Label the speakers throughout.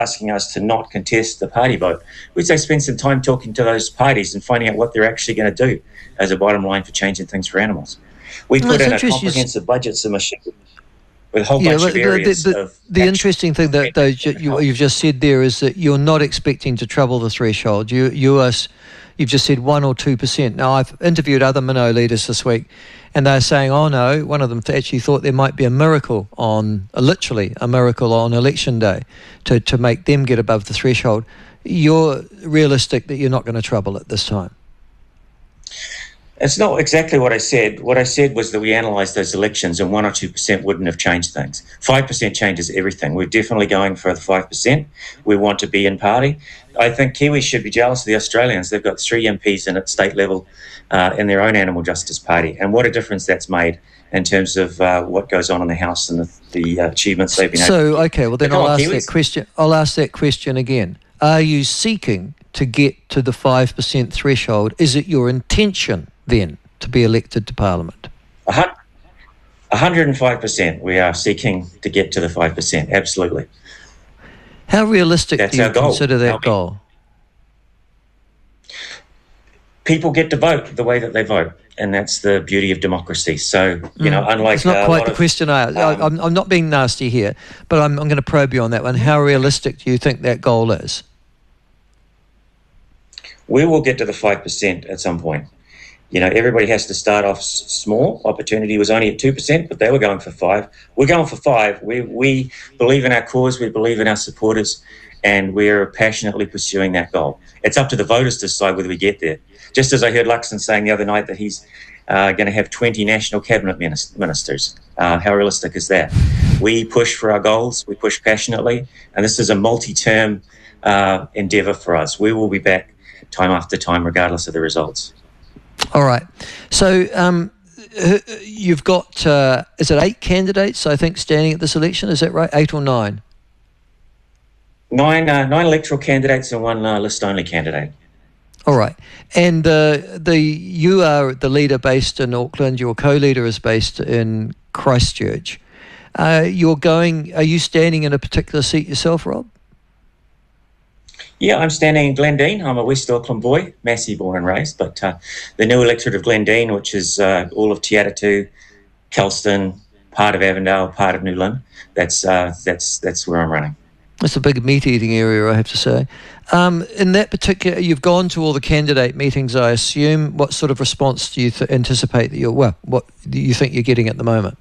Speaker 1: asking us to not contest the party vote. We'd say spend some time talking to those parties and finding out what they're actually going to do as a bottom line for changing things for animals. We put in a comprehensive budget submission with a whole bunch of areas.
Speaker 2: The interesting thing that you've just said there is that you're not expecting to trouble the threshold. You've just said 1 or 2%. Now, I've interviewed other Minnow leaders this week, and they're saying, oh no, one of them actually thought there might be literally a miracle on election day to make them get above the threshold. You're realistic that you're not going to trouble it this time?
Speaker 1: It's not exactly what I said. What I said was that we analysed those elections and 1 or 2% wouldn't have changed things. 5% changes everything. We're definitely going for the 5%. We want to be in party. I think Kiwis should be jealous of the Australians. They've got 3 MPs in at state level in their own animal justice party. And what a difference that's made in terms of what goes on in the House and the achievements they've been able to do.
Speaker 2: Okay, well then I'll ask that question again. Are you seeking to get to the 5% threshold? Is it your intention then to be elected to Parliament?
Speaker 1: 105%. We are seeking to get to the 5%. Absolutely.
Speaker 2: How realistic do you consider that goal?
Speaker 1: People get to vote the way that they vote, and that's the beauty of democracy. So, unlike
Speaker 2: it's not quite the question I asked. I'm not being nasty here, but I'm going to probe you on that one. How realistic do you think that goal is?
Speaker 1: We will get to the 5% at some point. Everybody has to start off small. Opportunity was only at 2%, but they were going for 5. We're going for 5. We believe in our cause. We believe in our supporters, and we're passionately pursuing that goal. It's up to the voters to decide whether we get there. Just as I heard Luxon saying the other night that he's going to have 20 national cabinet ministers. How realistic is that? We push for our goals. We push passionately, and this is a multi-term endeavour for us. We will be back time after time, regardless of the results.
Speaker 2: All right. So you've got, is it 8 candidates, I think, standing at this election? Is that right? 8 or 9?
Speaker 1: 9 electoral candidates and 1 list-only candidate.
Speaker 2: All right. And you are the leader based in Auckland. Your co-leader is based in Christchurch. Are you standing in a particular seat yourself, Rob?
Speaker 1: Yeah, I'm standing in Glendine. I'm a West Auckland boy, Massey born and raised, but the new electorate of Glendine, which is all of Te Atatu, Kelston, part of Avondale, part of New Lynn, that's where I'm running.
Speaker 2: It's a big meat-eating area, I have to say. In that particular, you've gone to all the candidate meetings, I assume. What sort of response do you anticipate that what do you think you're getting at the moment?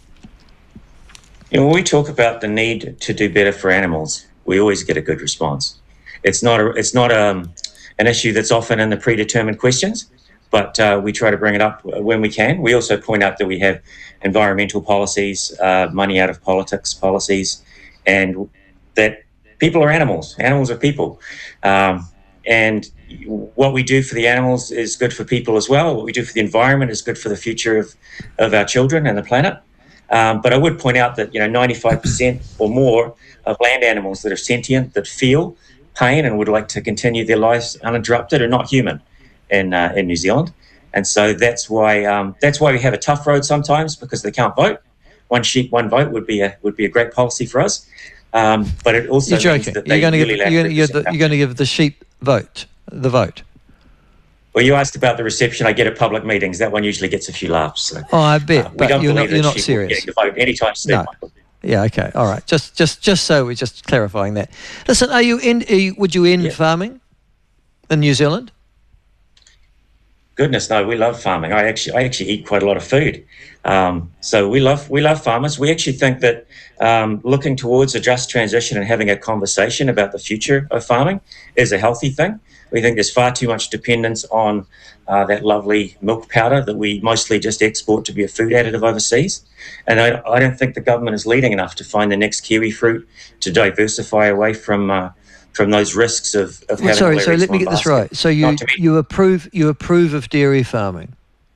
Speaker 1: When we talk about the need to do better for animals, we always get a good response. It's not an issue that's often in the predetermined questions, but we try to bring it up when we can. We also point out that we have environmental policies, money out of politics policies, and that people are animals. Animals are people. And what we do for the animals is good for people as well. What we do for the environment is good for the future of our children and the planet. But I would point out that 95% or more of land animals that are sentient, that feel pain and would like to continue their lives uninterrupted, are not human in New Zealand. And so that's why we have a tough road sometimes, because they can't vote. 1 sheep, 1 vote would be a great policy for us. But it also means that they
Speaker 2: you're going to give the sheep the vote.
Speaker 1: Well, you asked about the reception I get at public meetings. That one usually gets a few laughs. So,
Speaker 2: I bet.
Speaker 1: But
Speaker 2: you're not serious.
Speaker 1: To vote anytime soon.
Speaker 2: No. Yeah. Okay. All right. Just so we're just clarifying that. Listen, would you end farming in New Zealand?
Speaker 1: Goodness, no. We love farming. I actually eat quite a lot of food. So we love farmers. We actually think that looking towards a just transition and having a conversation about the future of farming is a healthy thing. We think there's far too much dependence on that lovely milk powder that we mostly just export to be a food additive overseas. And I don't think the government is leading enough to find the next kiwi fruit to diversify away from those risks of having.
Speaker 2: Sorry, so let me get this right. So you approve of dairy farming?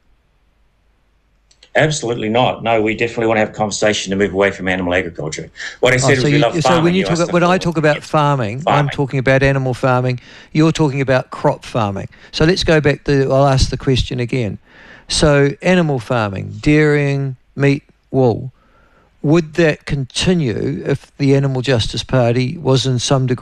Speaker 1: Absolutely not. No, we definitely want to have a conversation to move away from animal agriculture. What I said was we love farming.
Speaker 2: So when I talk about farming, I'm talking about animal farming. You're talking about crop farming. So let's go back I'll ask the question again. So animal farming, dairying, meat, wool. would that continue if the Animal Justice Party was in some degree